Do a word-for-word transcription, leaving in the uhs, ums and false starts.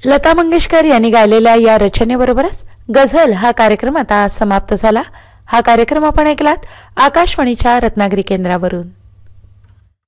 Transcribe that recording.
लता मंगेशकर यांनी गायलेल्या या रचनेबरोबरच गझल हा कार्यक्रम आता समाप्त झाला। हा कार्यक्रम आपण ऐकलात आकाशवाणीच्या रत्नागिरी केंद्रावरून।